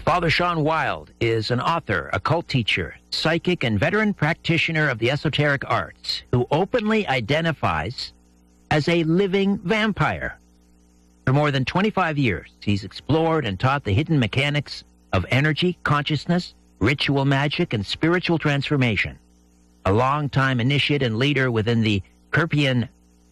Father Sean Wild is an author, occult teacher, psychic, and veteran practitioner of the esoteric arts who openly identifies as a living vampire. For more than 25 years, he's explored and taught the hidden mechanics of energy, consciousness, ritual magic, and spiritual transformation. A longtime initiate and leader within the Keprian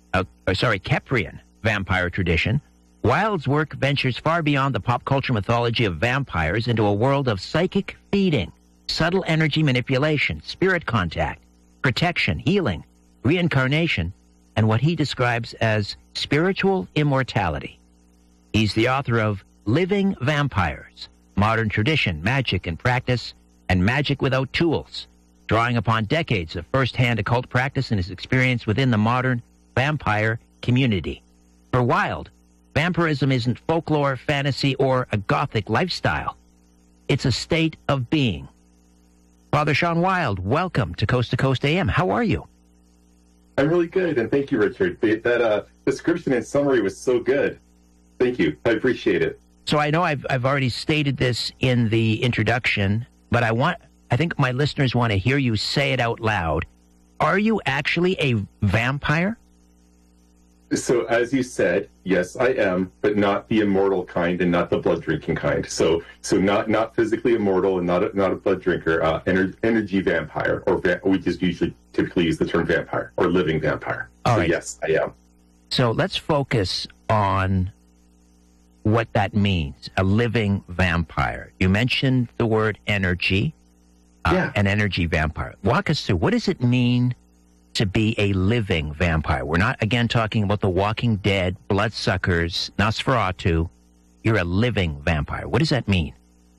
vampire tradition, Wild's work ventures far beyond the pop culture mythology of vampires into a world of psychic feeding, subtle energy manipulation, spirit contact, protection, healing, reincarnation, and what he describes as spiritual immortality. He's the author of Living Vampires, Modern Tradition, Magic and Practice, and Magic Without Tools, drawing upon decades of first-hand occult practice and his experience within the modern vampire community. For Wild, vampirism isn't folklore, fantasy, or a gothic lifestyle. It's a state of being. Father Sean Wild, welcome to Coast AM. How are you? I'm really good, and thank you, Richard. That description and summary was so good. Thank you. I appreciate it. So I know I've already stated this in the introduction, but I think my listeners want to hear you say it out loud. Are you actually a vampire? So as you said, yes, I am, but not the immortal kind and not the blood drinking kind. So not physically immortal and not a blood drinker. Energy vampire, or we just typically use the term vampire or living vampire. All so right. Yes, I am. So let's focus on what that means. A living vampire. You mentioned the word energy. An energy vampire. Walk us through. What does it mean to be a living vampire? We're not, again, talking about the Walking Dead, bloodsuckers, Nosferatu. You're a living vampire. What does that mean?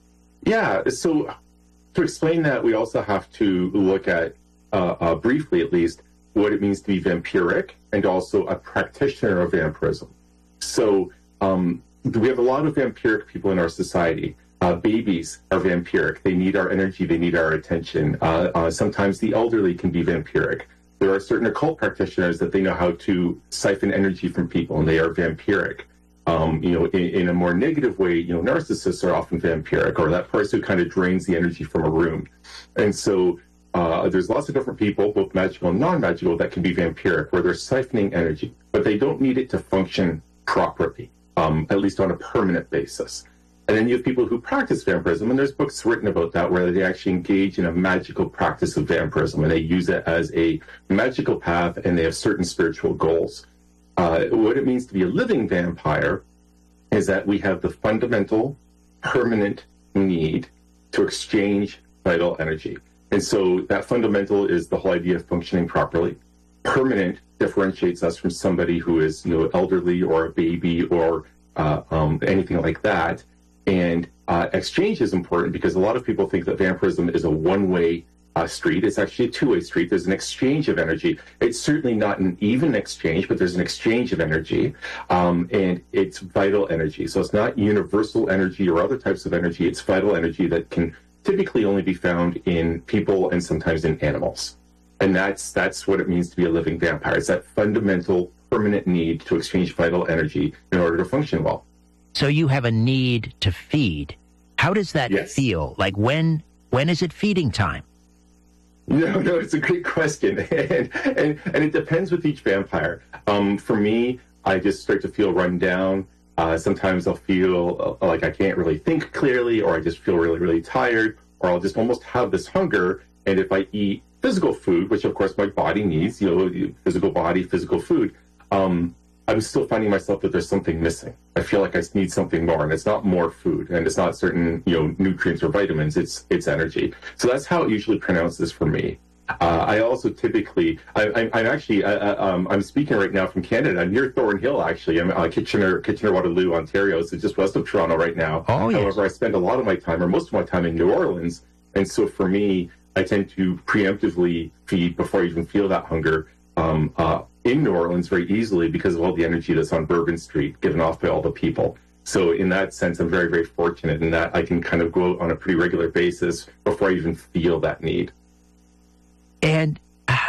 Yeah, so to explain that, we also have to look at, briefly at least, what it means to be vampiric and also a practitioner of vampirism. So we have a lot of vampiric people in our society. Babies are vampiric. They need our energy. They need our attention. Sometimes the elderly can be vampiric. There are certain occult practitioners that they know how to siphon energy from people, and they are vampiric. In a more negative way, narcissists are often vampiric, or that person who kind of drains the energy from a room. And so there's lots of different people, both magical and non-magical, that can be vampiric, where they're siphoning energy, but they don't need it to function properly, at least on a permanent basis. And then you have people who practice vampirism, and there's books written about that where they actually engage in a magical practice of vampirism, and they use it as a magical path, and they have certain spiritual goals. What it means to be a living vampire is that we have the fundamental, permanent need to exchange vital energy. And so that fundamental is the whole idea of functioning properly. Permanent differentiates us from somebody who is, elderly or a baby or anything like that. And exchange is important because a lot of people think that vampirism is a one-way street. It's actually a two-way street. There's an exchange of energy. It's certainly not an even exchange, but there's an exchange of energy, and it's vital energy. So it's not universal energy or other types of energy. It's vital energy that can typically only be found in people and sometimes in animals. And that's what it means to be a living vampire. It's that fundamental, permanent need to exchange vital energy in order to function well. So you have a need to feed. How does that feel? Like when is it feeding time? No, it's a great question. and it depends with each vampire. For me, I just start to feel run down. Sometimes I'll feel like I can't really think clearly, or I just feel really, really tired, or I'll just almost have this hunger. And if I eat physical food, which of course my body needs, physical body, physical food, I'm still finding myself that there's something missing. I feel like I need something more, and it's not more food, and it's not certain, nutrients or vitamins. It's energy. So that's how it usually pronounces for me. I also typically, I'm speaking right now from Canada. I'm near Thornhill, actually. I'm Kitchener, Waterloo, Ontario. So just west of Toronto right now. Oh, yes. However, I spend a lot of my time, or most of my time, in New Orleans, and so for me, I tend to preemptively feed before I even feel that hunger. In New Orleans very easily because of all the energy that's on Bourbon Street given off by all the people. So in that sense, I'm very, very fortunate in that I can kind of go out on a pretty regular basis before I even feel that need. And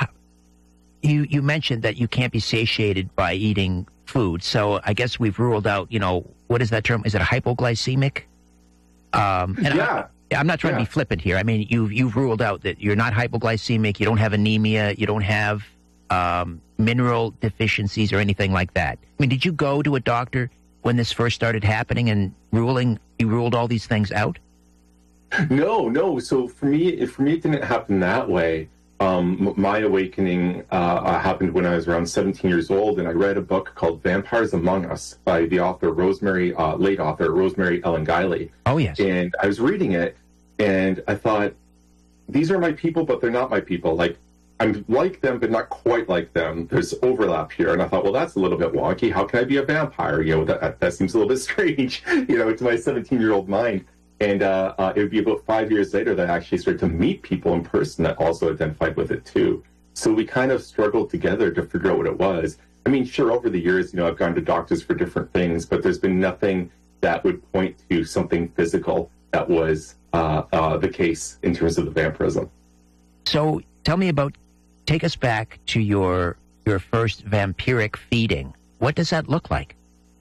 you mentioned that you can't be satiated by eating food. So I guess we've ruled out, what is that term? Is it a hypoglycemic? I'm not trying to be flippant here. I mean, you've ruled out that you're not hypoglycemic, you don't have anemia, you don't have mineral deficiencies or anything like that. I mean, did you go to a doctor when this first started happening and you ruled all these things out? No. So for me, it didn't happen that way. My awakening happened when I was around 17 years old, and I read a book called Vampires Among Us by the author late author Rosemary Ellen Guiley. Oh, yes. And I was reading it, and I thought, these are my people, but they're not my people. Like, I'm like them, but not quite like them. There's overlap here. And I thought, well, that's a little bit wonky. How can I be a vampire? That seems a little bit strange, to my 17-year-old mind. And it would be about 5 years later that I actually started to meet people in person that also identified with it too. So we kind of struggled together to figure out what it was. I mean, sure, over the years, I've gone to doctors for different things, but there's been nothing that would point to something physical that was the case in terms of the vampirism. So take us back to your first vampiric feeding. What does that look like?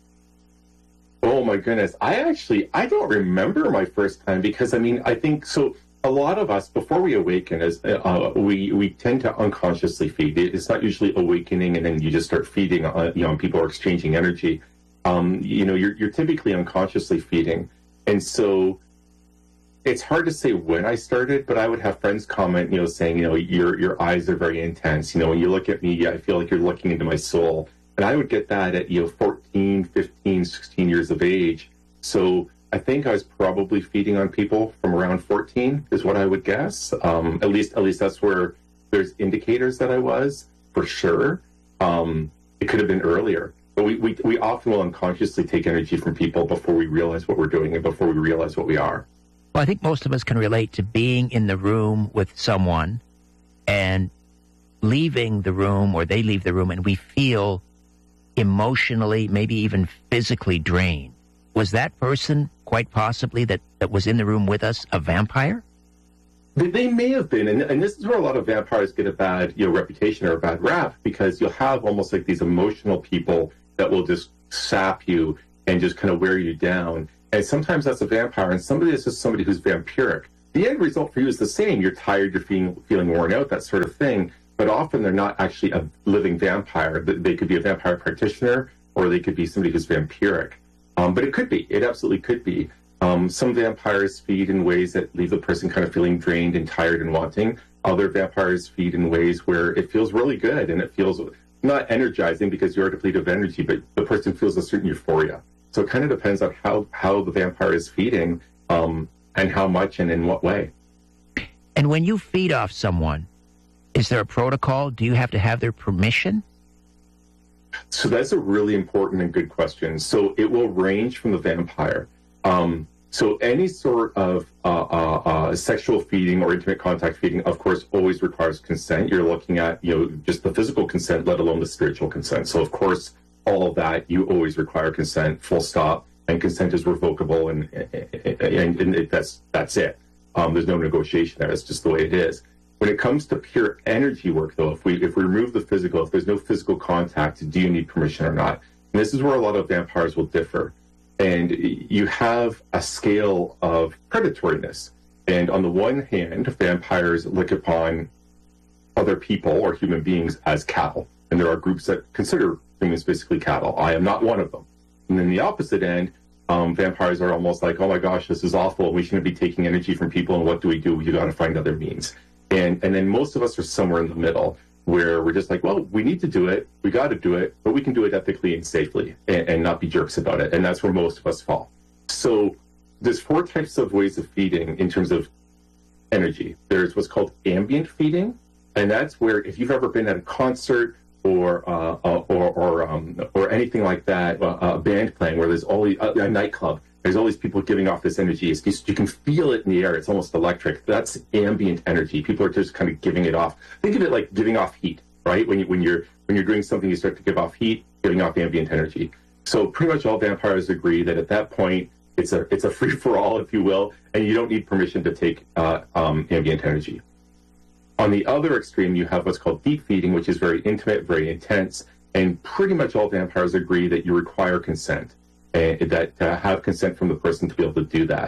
Oh my goodness. I don't remember my first time because, I think, so a lot of us, before we awaken, we tend to unconsciously feed. It's not usually awakening and then you just start feeding, people are exchanging energy. You're typically unconsciously feeding. And so it's hard to say when I started, but I would have friends comment, saying, your eyes are very intense. When you look at me, I feel like you're looking into my soul. And I would get that at, 14, 15, 16 years of age. So I think I was probably feeding on people from around 14 is what I would guess. At least that's where there's indicators that I was, for sure. It could have been earlier. But we often will unconsciously take energy from people before we realize what we're doing and before we realize what we are. Well, I think most of us can relate to being in the room with someone and leaving the room, or they leave the room, and we feel emotionally, maybe even physically drained. Was that person, quite possibly, that was in the room with us, a vampire? They may have been, and this is where a lot of vampires get a bad reputation or a bad rap, because you'll have almost like these emotional people that will just sap you and just kind of wear you down. And sometimes that's a vampire, and somebody is just somebody who's vampiric. The end result for you is the same. You're tired, you're feeling worn out, that sort of thing. But often they're not actually a living vampire. They could be a vampire practitioner, or they could be somebody who's vampiric. But it could be. It absolutely could be. Some vampires feed in ways that leave the person kind of feeling drained and tired and wanting. Other vampires feed in ways where it feels really good, and it feels not energizing because you are depleted of energy, but the person feels a certain euphoria. So it kind of depends on how the vampire is feeding, and how much and in what way. And when you feed off someone, is there a protocol? Do you have to have their permission? So that's a really important and good question. So it will range from the vampire. So any sort of sexual feeding or intimate contact feeding, of course, always requires consent. You're looking at, just the physical consent, let alone the spiritual consent. So, of course, all of that, you always require consent, full stop, and consent is revocable, and that's it. There's no negotiation there. It's just the way it is. When it comes to pure energy work, though, if we remove the physical, if there's no physical contact, do you need permission or not? And this is where a lot of vampires will differ. And you have a scale of predatoriness. And on the one hand, vampires look upon other people or human beings as cattle. And there are groups that consider humans basically cattle. I am not one of them. And then the opposite end, vampires are almost like, oh my gosh, this is awful. We shouldn't be taking energy from people. And what do? You got to find other means. And then most of us are somewhere in the middle, where we're just like, well, we need to do it, we got to do it, but we can do it ethically and safely and not be jerks about it. And that's where most of us fall. So there's 4 types of ways of feeding in terms of energy. There's what's called ambient feeding, and that's where if you've ever been at a concert or anything like that, a band playing where there's always a nightclub, there's all these people giving off this energy. You can feel it in the air. It's almost electric. That's ambient energy. People are just kind of giving it off. Think of it like giving off heat, right? When you're doing something, you start to give off heat, giving off ambient energy. So pretty much all vampires agree that at that point, it's a free for all, if you will, and you don't need permission to take ambient energy. On the other extreme, you have what's called deep feeding, which is very intimate, very intense, and pretty much all vampires agree that you require consent. That have consent from the person to be able to do that.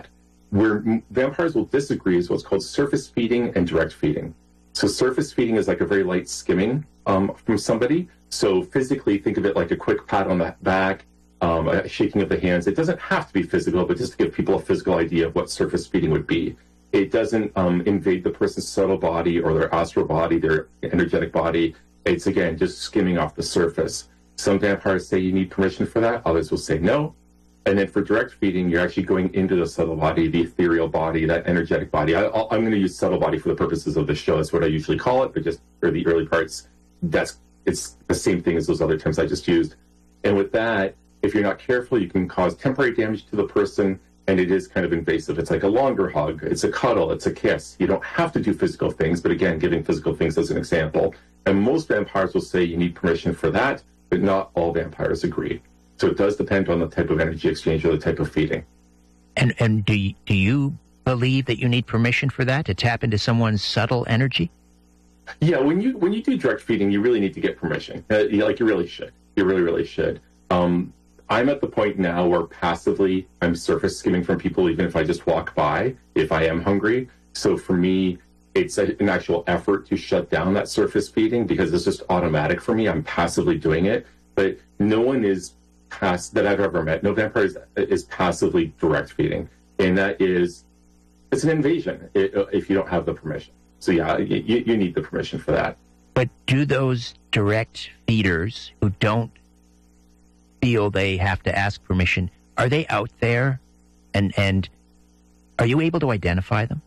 Where vampires will disagree is what's called surface feeding and direct feeding. So surface feeding is like a very light skimming from somebody. So physically, think of it like a quick pat on the back, a shaking of the hands. It doesn't have to be physical, but just to give people a physical idea of what surface feeding would be. It doesn't invade the person's subtle body or their astral body, their energetic body. It's, again, just skimming off the surface. Some vampires say you need permission for that. Others will say no. And then for direct feeding, you're actually going into the subtle body, the ethereal body, that energetic body. I'm going to use subtle body for the purposes of this show. That's what I usually call it, but just for the early parts, it's the same thing as those other terms I just used. And with that, if you're not careful, you can cause temporary damage to the person, and it is kind of invasive. It's like a longer hug. It's a cuddle. It's a kiss. You don't have to do physical things, but again, giving physical things as an example. And most vampires will say you need permission for that, but not all vampires agree. So it does depend on the type of energy exchange or the type of feeding. And do you believe that you need permission for that, to tap into someone's subtle energy? Yeah, when you do direct feeding, you really need to get permission. You really should. You really, really should. I'm at the point now where passively I'm surface skimming from people, even if I just walk by, if I am hungry. So for me, it's an actual effort to shut down that surface feeding because it's just automatic for me. I'm passively doing it. But no one is that I've ever met, no vampire is passively direct feeding. And it's an invasion if you don't have the permission. So yeah, you need the permission for that. But do those direct feeders who don't feel they have to ask permission, are they out there? And are you able to identify them?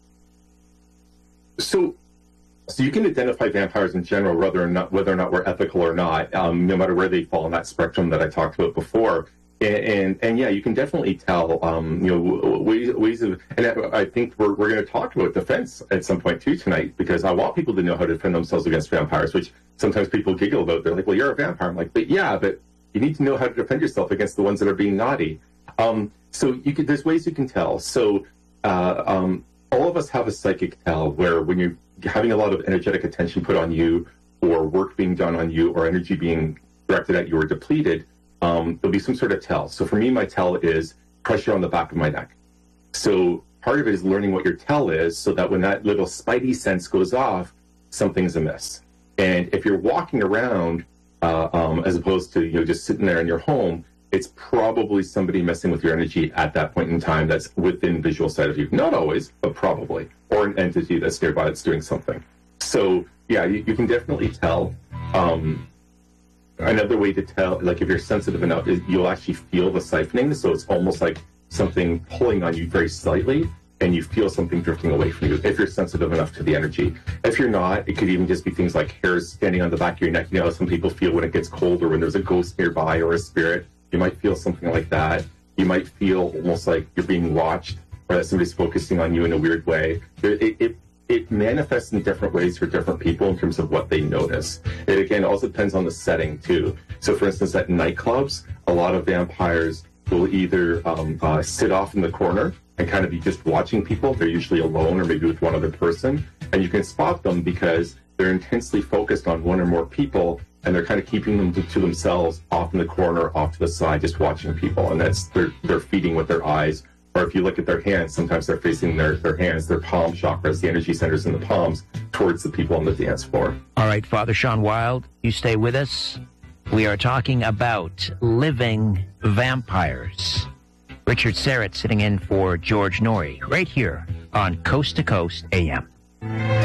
So you can identify vampires in general, whether or not we're ethical or not, no matter where they fall on that spectrum that I talked about before. And yeah, you can definitely tell, ways of, and I think we're going to talk about defense at some point too tonight, because I want people to know how to defend themselves against vampires, which sometimes people giggle about. They're like, well, you're a vampire. I'm like, but you need to know how to defend yourself against the ones that are being naughty. So there's ways you can tell. So, all of us have a psychic tell where when you're having a lot of energetic attention put on you, or work being done on you, or energy being directed at you or depleted, there'll be some sort of tell. So for me, my tell is pressure on the back of my neck. So part of it is learning what your tell is, so that when that little spidey sense goes off, something's amiss. And if you're walking around, as opposed to just sitting there in your home, it's probably somebody messing with your energy at that point in time that's within visual sight of you. Not always, but probably. Or an entity that's nearby that's doing something. So, yeah, you can definitely tell. Another way to tell, like if you're sensitive enough, is you'll actually feel the siphoning. So it's almost like something pulling on you very slightly, and you feel something drifting away from you if you're sensitive enough to the energy. If you're not, it could even just be things like hairs standing on the back of your neck. Some people feel when it gets cold, or when there's a ghost nearby or a spirit. You might feel something like that. You might feel almost like you're being watched, or that somebody's focusing on you in a weird way. It manifests in different ways for different people in terms of what they notice. It, again, also depends on the setting, too. So, for instance, at nightclubs, a lot of vampires will either sit off in the corner and kind of be just watching people. They're usually alone or maybe with one other person. And you can spot them because they're intensely focused on one or more people, and they're kind of keeping them to themselves off in the corner, off to the side, just watching people. And that's they're feeding with their eyes. Or if you look at their hands, sometimes they're facing their hands, their palm chakras, the energy centers in the palms, towards the people on the dance floor. All right, Father Sean Wild, you stay with us. We are talking about living vampires. Richard Serrett sitting in for George Norrie, right here on Coast to Coast AM.